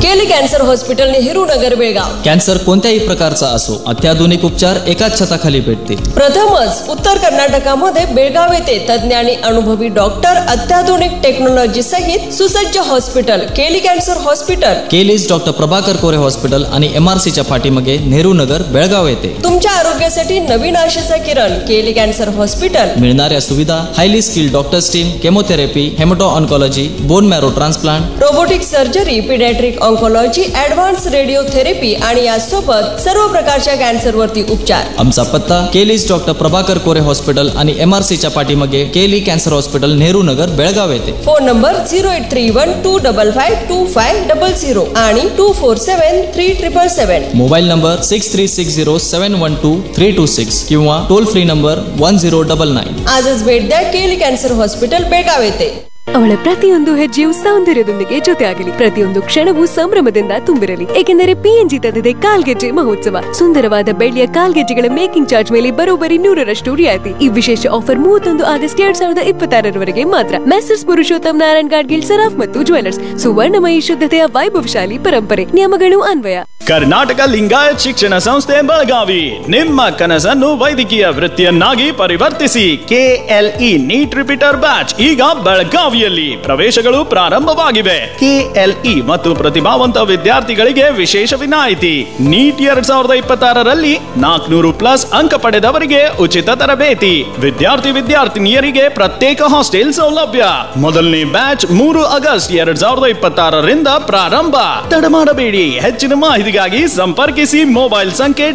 केली cancer hospital Nehru Nagar Belgaum. Cancer कोणत्याही प्रकारचा असो अत्याधुनिक उपचार एकाच छताखाली भेटतील. प्रथमच उत्तर कर्नाटकामध्ये बेळगाव येथे तज्ञ आणि अनुभवी डॉक्टर अत्याधुनिक टेक्नॉलॉजी सहित सुसज्ज हॉस्पिटल केली कॅन्सर हॉस्पिटल. केलीज डॉक्टर प्रभाकर कोरे हॉस्पिटल आणि MRCच्या पाठीमागे नेहरू नगर बेळगाव येथे. तुमच्या आरोग्यासाठी नवीन आशेचा किरण केली कॅन्सर हॉस्पिटल. मिळणाऱ्या सुविधा highly skilled doctors team, chemotherapy, हेमॅटो oncology, bone marrow transplant, robotic surgery, paediatric oncology, advance radiotherapy आणि यासोबत सर्व प्रकारच्या कॅन्सर वरती उपचार. आमचा पत्ता केलीज डॉक्टर प्रभाकर कोरे हॉस्पिटल आणि MRCच्या पाठीमागे केली कॅन्सर हॉस्पिटल नेहरू नगर बेळगाव येथे. फोन नंबर 0831255500 आणि 247377. मोबाईल नंबर 6360712326 किंवा टोल फ्री नंबर 1099. आजच भेट द्या केली ಕ್ಯಾನ್ಸರ್ ಹಾಸ್ಪಿಟಲ್ ಬೆಳಗಾವಿ येथे. ಅವಳ ಪ್ರತಿಯೊಂದು ಹೆಜ್ಜೆಯು ಸೌಂದರ್ಯದೊಂದಿಗೆ ಜೊತೆಯಾಗಲಿ, ಪ್ರತಿಯೊಂದು ಕ್ಷಣವೂ ಸಂಭ್ರಮದಿಂದ ತುಂಬಿರಲಿ. ಏಕೆಂದರೆ PNG ತಂದಿದೆ ಕಾಲ್ಗೆಜ್ಜೆ ಮಹೋತ್ಸವ. ಸುಂದರವಾದ ಬೆಳ್ಳಿಯ ಕಾಲ್ಗೆಜ್ಜೆಗಳ ಮೇಕಿಂಗ್ ಚಾರ್ಜ್ ಮೇಲೆ ಬರೋಬ್ಬರಿ 100% ರಿಯಾಯಿತಿ. ಈ ವಿಶೇಷ ಆಫರ್ 31 ಆಗಸ್ಟ್ 2026 ಮಾತ್ರ. ಮೆಸರ್ಸ್ ಪುರುಷೋತ್ತಮ್ ನಾರಾಯಣ್ ಗಾಡ್ಗಿಲ್ ಸರಾಫ್ ಮತ್ತು ಜ್ಯುವೆಲರ್ಸ್. ಸುವರ್ಣಮಯಿ ಶುದ್ಧತೆಯ ವೈಭವಶಾಲಿ ಪರಂಪರೆ. ನಿಯಮಗಳು ಅನ್ವಯ. ಕರ್ನಾಟಕ ಲಿಂಗಾಯತ್ ಶಿಕ್ಷಣ ಸಂಸ್ಥೆ ಬೆಳಗಾವಿ ನಿಮ್ಮ ಕನಸನ್ನು ವೈದ್ಯಕೀಯ ವೃತ್ತಿಯನ್ನಾಗಿ ಪರಿವರ್ತಿಸಿ. KLE ನೀಟ್ ರಿಪೀಟರ್ ಬ್ಯಾಚ್ ಈಗ ಬೆಳಗಾವಿಯಲ್ಲಿ ಪ್ರವೇಶಗಳು ಪ್ರಾರಂಭವಾಗಿವೆ. KLE ಮತ್ತು ಪ್ರತಿಭಾವಂತ ವಿದ್ಯಾರ್ಥಿಗಳಿಗೆ ವಿಶೇಷ ವಿನಾಯಿತಿ. ನೀಟ್ 2026ರಲ್ಲಿ 400+ ಅಂಕ ಪಡೆದವರಿಗೆ ಉಚಿತ ತರಬೇತಿ. ವಿದ್ಯಾರ್ಥಿನಿಯರಿಗೆ ಪ್ರತ್ಯೇಕ ಹಾಸ್ಟೆಲ್ ಸೌಲಭ್ಯ. ಮೊದಲನೇ ಬ್ಯಾಚ್ 3 ಆಗಸ್ಟ್ 2026ರಿಂದ ಪ್ರಾರಂಭ. ತಡ ಮಾಡಬೇಡಿ. ಹೆಚ್ಚಿನ ಮಾಹಿತಿಗಾಗಿ ಸಂಪರ್ಕಿಸಿ ಮೊಬೈಲ್ ಸಂಖ್ಯೆ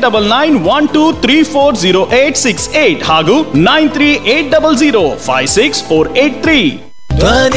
9912340868 ಹಾಗೂ 9380056483.